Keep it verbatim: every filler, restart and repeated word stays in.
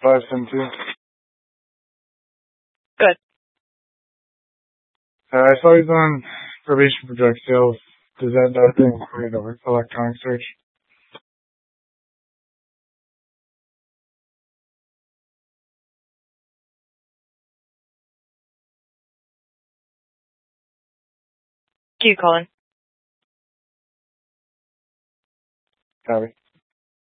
five seven two. Good. Uh, I saw he's on probation for drug sales. Does that that thing include the electronic search? Keep calling. Copy.